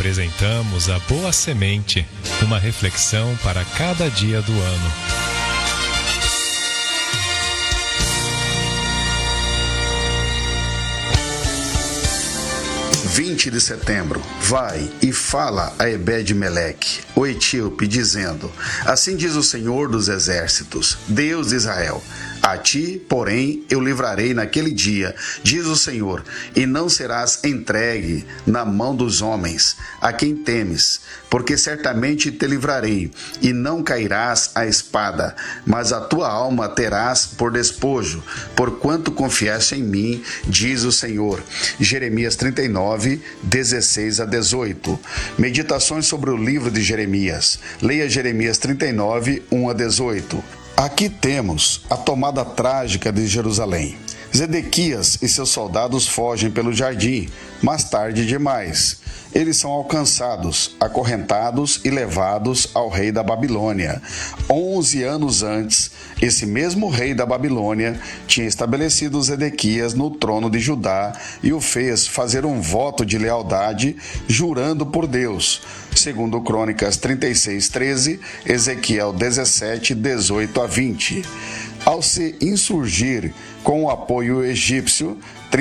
apresentamos a Boa Semente, uma reflexão para cada dia do ano. De setembro, vai e fala a Ebed-Meleque, o etíope, dizendo: assim diz o Senhor dos Exércitos, Deus de Israel, a ti, porém, eu livrarei naquele dia, diz o Senhor, e não serás entregue na mão dos homens, a quem temes, porque certamente te livrarei, e não cairás à espada, mas a tua alma terás por despojo, porquanto confiaste em mim, diz o Senhor. Jeremias 39, 16 a 18. Meditações sobre o livro de Jeremias. Leia Jeremias 39, 1 a 18. Aqui temos a tomada trágica de Jerusalém. Zedequias e seus soldados fogem pelo jardim, mas tarde demais. Eles são alcançados, acorrentados e levados ao rei da Babilônia. 11 anos antes, esse mesmo rei da Babilônia tinha estabelecido Zedequias no trono de Judá e o fez fazer um voto de lealdade, jurando por Deus. Segundo Crônicas 36:13, Ezequiel 17, 18 a 20. Ao se insurgir com o apoio egípcio,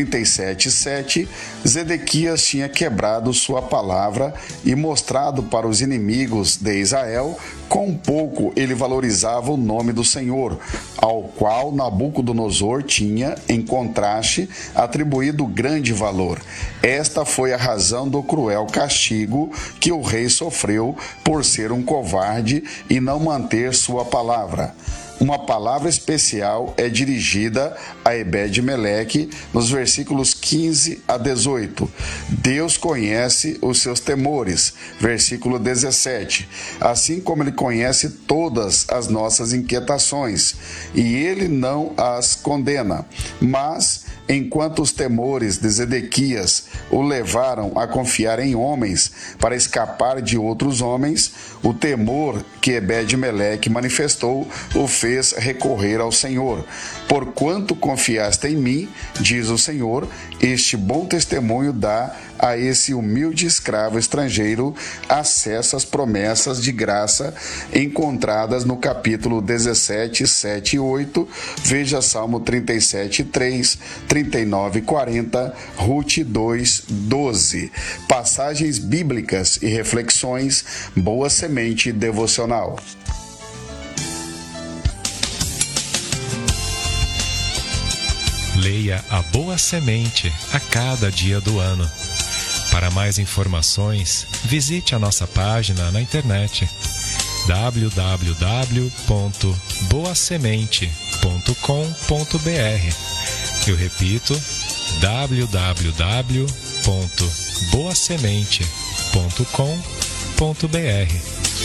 37:7, Zedequias tinha quebrado sua palavra e mostrado para os inimigos de Israel quão pouco ele valorizava o nome do Senhor, ao qual Nabucodonosor tinha, em contraste, atribuído grande valor. Esta foi a razão do cruel castigo que o rei sofreu por ser um covarde e não manter sua palavra. Uma palavra especial é dirigida a Ebed-Meleque nos versículos 15 a 18. Deus conhece os seus temores, versículo 17, assim como Ele conhece todas as nossas inquietações, e Ele não as condena, mas enquanto os temores de Zedequias o levaram a confiar em homens para escapar de outros homens, o temor que Ebed-Meleque manifestou o fez recorrer ao Senhor. Porquanto confiaste em mim, diz o Senhor, este bom testemunho dá a esse humilde escravo estrangeiro acesso às promessas de graça encontradas no capítulo 17, 7 e 8, veja Salmo 37, 3, 39, 40, Rute 2, 12. Passagens bíblicas e reflexões, Boa Semente Devocional. Leia a Boa Semente a cada dia do ano. Para mais informações, visite a nossa página na internet www.boasemente.com.br. Eu repito, www.boasemente.com.br.